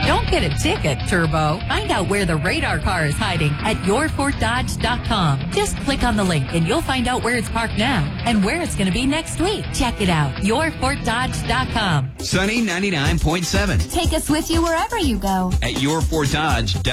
Don't get a ticket, Turbo. Find out where the radar car is hiding at yourfortdodge.com. Just click on the link and you'll find out where it's parked now and where it's going to be next week. Check it out. yourfortdodge.com. Sunny 99.7. Take us with you wherever you go. At yourfortdodge.com.